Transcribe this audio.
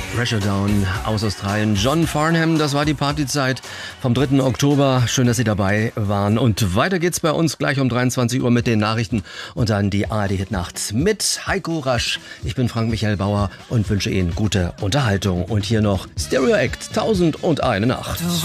Pressure Down aus Australien. John Farnham, das war die Partyzeit vom 3. Oktober. Schön, dass Sie dabei waren. Und weiter geht's bei uns gleich um 23 Uhr mit den Nachrichten und dann die ARD-Hit-Nacht mit Heiko Rasch. Ich bin Frank-Michael Bauer und wünsche Ihnen gute Unterhaltung. Und hier noch Stereo Act, 1001 Nacht.